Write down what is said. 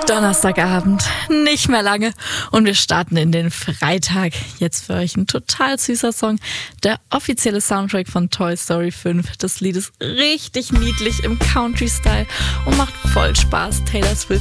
Donnerstagabend, nicht mehr lange und wir starten in den Freitag. Jetzt für euch ein total süßer Song, der offizielle Soundtrack von Toy Story 5. Das Lied ist richtig niedlich im Country-Style und macht voll Spaß. Taylor Swift